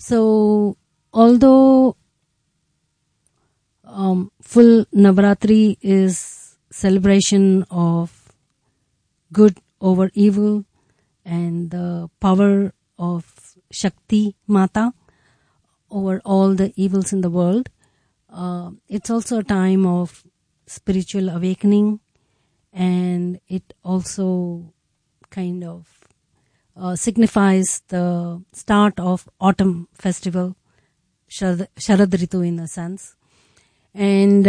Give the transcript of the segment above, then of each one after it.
So, although full Navaratri is celebration of good over evil and the power of Shakti Mata over all the evils in the world, it's also a time of spiritual awakening, and it also kind of signifies the start of autumn festival, Sharad Ritu in a sense. And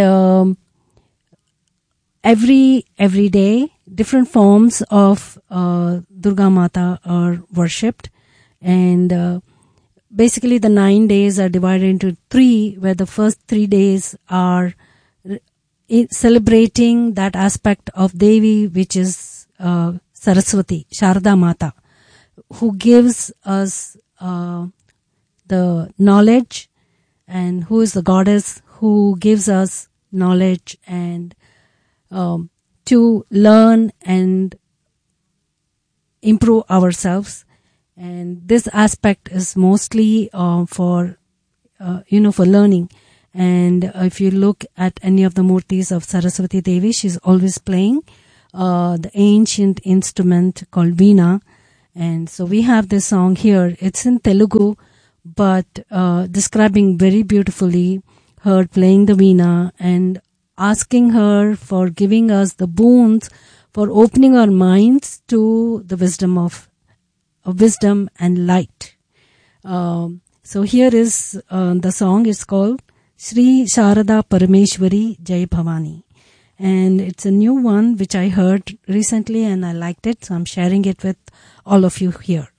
every day, different forms of Durga Mata are worshipped, and basically the 9 days are divided into 3, where the first 3 days are celebrating that aspect of Devi, which is Saraswati, Sharada Mata, who gives us the knowledge, and who is the goddess who gives us knowledge and to learn and improve ourselves. And this aspect is mostly for learning. And if you look at any of the murtis of Saraswati Devi, she's always playing the ancient instrument called Veena. And so we have this song here. It's in Telugu, but describing very beautifully her playing the Veena and asking her for giving us the boons for opening our minds to the wisdom of wisdom and light. So here is the song. It's called Shri Sharada Parameshwari Jai Bhavani. And it's a new one which I heard recently and I liked it. So I'm sharing it with all of you here.